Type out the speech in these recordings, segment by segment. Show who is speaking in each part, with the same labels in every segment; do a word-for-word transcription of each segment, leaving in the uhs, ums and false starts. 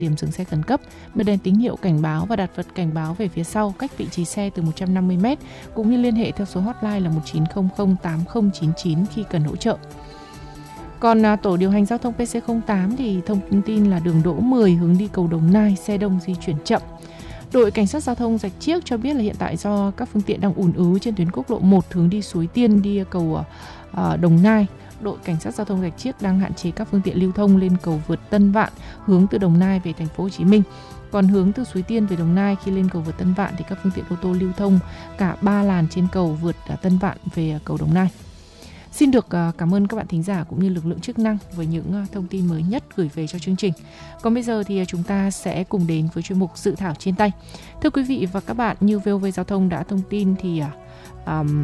Speaker 1: điểm dừng xe khẩn cấp, bật đèn tín hiệu cảnh báo và đặt vật cảnh báo về phía sau cách vị trí xe từ một trăm năm mươi mét, cũng như liên hệ theo số hotline là một chín không không tám không chín chín khi cần hỗ trợ. Còn à, tổ điều hành giao thông pê xê không tám thì thông tin là đường Đỗ mười hướng đi cầu Đồng Nai, xe đông di chuyển chậm. Đội cảnh sát giao thông Rạch Chiếc cho biết là hiện tại do các phương tiện đang ùn ứ trên tuyến quốc lộ một hướng đi Suối Tiên đi cầu à, Đồng Nai. Đội cảnh sát giao thông Rạch Chiếc đang hạn chế các phương tiện lưu thông lên cầu vượt Tân Vạn hướng từ Đồng Nai về thành phố Hồ Chí Minh. Còn hướng từ Suối Tiên về Đồng Nai khi lên cầu vượt Tân Vạn thì các phương tiện ô tô lưu thông cả ba làn trên cầu vượt Tân Vạn về cầu Đồng Nai. Xin được cảm ơn các bạn thính giả cũng như lực lượng chức năng với những thông tin mới nhất gửi về cho chương trình. Còn bây giờ thì chúng ta sẽ cùng đến với chuyên mục Dự thảo trên tay. Thưa quý vị và các bạn, như vê o vê Giao thông đã thông tin thì um,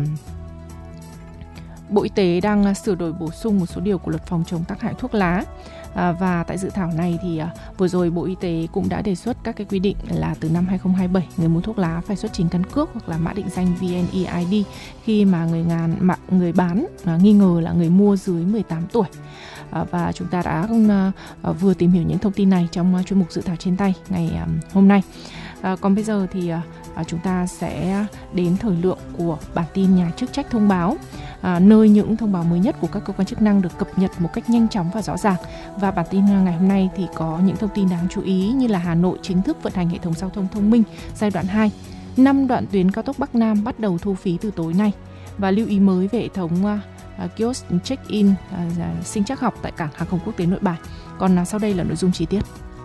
Speaker 1: Bộ Y tế đang sửa đổi bổ sung một số điều của luật phòng chống tác hại thuốc lá. À, và tại dự thảo này thì à, vừa rồi Bộ Y tế cũng đã đề xuất các cái quy định là từ năm hai không hai bảy người mua thuốc lá phải xuất trình căn cước hoặc là mã định danh vê en e i đê khi mà người ngàn mà người bán à, nghi ngờ là người mua dưới mười tám tuổi. À, và chúng ta đã à, vừa tìm hiểu những thông tin này trong uh, chuyên mục Dự thảo trên tay ngày à, hôm nay. À, còn bây giờ thì à, chúng ta sẽ đến thời lượng của bản tin nhà chức trách thông báo. À, nơi những thông báo mới nhất của các cơ quan chức năng được cập nhật một cách nhanh chóng và rõ ràng. Và bản tin ngày hôm nay thì có những thông tin đáng chú ý như là Hà Nội chính thức vận hành hệ thống giao thông thông minh giai đoạn hai. năm đoạn tuyến cao tốc Bắc Nam bắt đầu thu phí từ tối nay. Và lưu ý mới về hệ thống uh, kiosk check-in uh, sinh trắc học tại cảng hàng không quốc tế Nội Bài. Còn uh, sau đây là nội dung chi tiết.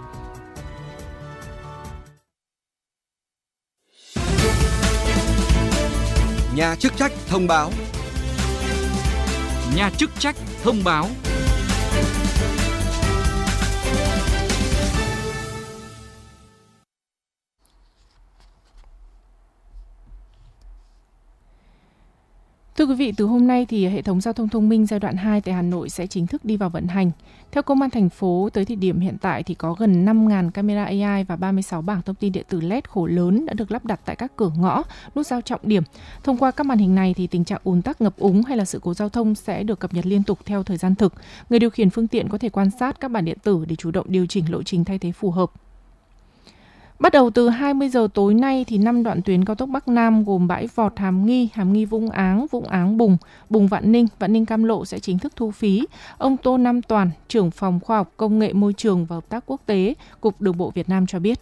Speaker 2: Nhà chức trách thông báo.
Speaker 3: Nhà chức trách thông báo.
Speaker 1: Thưa quý vị, từ hôm nay thì hệ thống giao thông thông minh giai đoạn hai tại Hà Nội sẽ chính thức đi vào vận hành. Theo Công an thành phố, tới thời điểm hiện tại thì có gần năm nghìn camera a i và ba mươi sáu bảng thông tin điện tử led khổ lớn đã được lắp đặt tại các cửa ngõ, nút giao trọng điểm. Thông qua các màn hình này thì tình trạng ùn tắc, ngập úng hay là sự cố giao thông sẽ được cập nhật liên tục theo thời gian thực. Người điều khiển phương tiện có thể quan sát các bản điện tử để chủ động điều chỉnh lộ trình thay thế phù hợp. Bắt đầu từ hai mươi giờ tối nay thì năm đoạn tuyến cao tốc Bắc Nam gồm Bãi Vọt, Hàm Nghi, Hàm Nghi Vũng Áng, Vũng Áng Bùng, Bùng Vạn Ninh, Vạn Ninh Cam Lộ sẽ chính thức thu phí. Ông Tô Nam Toàn, trưởng phòng khoa học công nghệ môi trường và hợp tác quốc tế, Cục Đường bộ Việt Nam cho biết.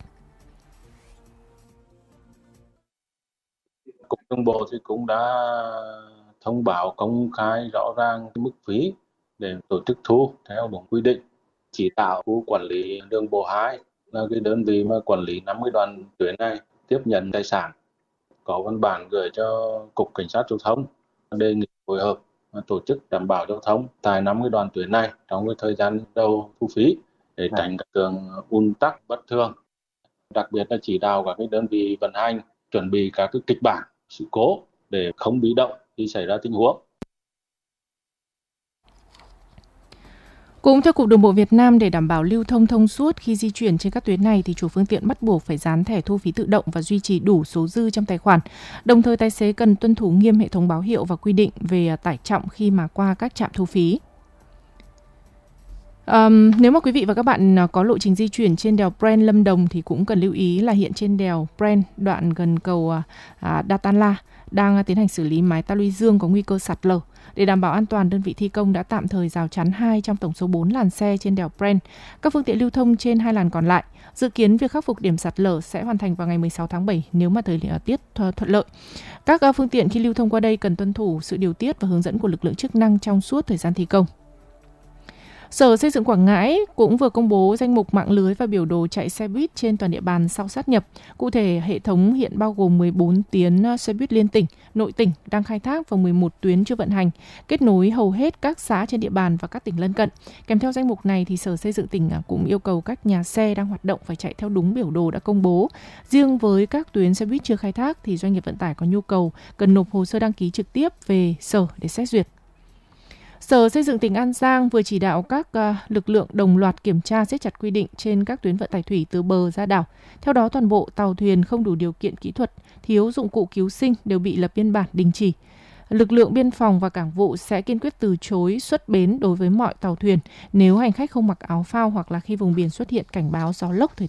Speaker 4: Cục Đường bộ thì cũng đã thông báo công khai rõ ràng mức phí để tổ chức thu theo đúng quy định. Chỉ đạo khu quản lý đường bộ hai là cái đơn vị mà quản lý năm mươi đoạn tuyến này tiếp nhận tài sản, có văn bản gửi cho Cục Cảnh sát Giao thông đề nghị phối hợp tổ chức đảm bảo giao thông tại năm mươi đoạn tuyến này trong cái thời gian đầu thu phí để tránh các trường ùn tắc bất thường. Đặc biệt là chỉ đạo các cái đơn vị vận hành chuẩn bị các cái kịch bản sự cố để không bị động khi xảy ra tình huống.
Speaker 1: Cũng theo Cục Đường bộ Việt Nam, để đảm bảo lưu thông thông suốt khi di chuyển trên các tuyến này thì chủ phương tiện bắt buộc phải dán thẻ thu phí tự động và duy trì đủ số dư trong tài khoản. Đồng thời tài xế cần tuân thủ nghiêm hệ thống báo hiệu và quy định về tải trọng khi mà qua các trạm thu phí. Um, nếu mà quý vị và các bạn có lộ trình di chuyển trên đèo Pren Lâm Đồng thì cũng cần lưu ý là hiện trên đèo Pren đoạn gần cầu uh, Datanla đang tiến hành xử lý mái ta luy dương có nguy cơ sạt lở. Để đảm bảo an toàn, đơn vị thi công đã tạm thời rào chắn hai trong tổng số bốn làn xe trên đèo Pren. Các phương tiện lưu thông trên hai làn còn lại. Dự kiến việc khắc phục điểm sạt lở sẽ hoàn thành vào ngày mười sáu tháng bảy nếu mà thời tiết thuận lợi. Các phương tiện khi lưu thông qua đây cần tuân thủ sự điều tiết và hướng dẫn của lực lượng chức năng trong suốt thời gian thi công. Sở Xây dựng Quảng Ngãi cũng vừa công bố danh mục mạng lưới và biểu đồ chạy xe buýt trên toàn địa bàn sau sát nhập. Cụ thể, hệ thống hiện bao gồm mười bốn tuyến xe buýt liên tỉnh, nội tỉnh đang khai thác và mười một tuyến chưa vận hành, kết nối hầu hết các xã trên địa bàn và các tỉnh lân cận. Kèm theo danh mục này thì Sở Xây dựng tỉnh cũng yêu cầu các nhà xe đang hoạt động phải chạy theo đúng biểu đồ đã công bố. Riêng với các tuyến xe buýt chưa khai thác thì doanh nghiệp vận tải có nhu cầu cần nộp hồ sơ đăng ký trực tiếp về Sở để xét duyệt. Sở Xây dựng tỉnh An Giang vừa chỉ đạo các uh, lực lượng đồng loạt kiểm tra siết chặt quy định trên các tuyến vận tải thủy từ bờ ra đảo. Theo đó, toàn bộ tàu thuyền không đủ điều kiện kỹ thuật, thiếu dụng cụ cứu sinh đều bị lập biên bản đình chỉ. Lực lượng biên phòng và cảng vụ sẽ kiên quyết từ chối xuất bến đối với mọi tàu thuyền nếu hành khách không mặc áo phao hoặc là khi vùng biển xuất hiện cảnh báo gió lốc, thời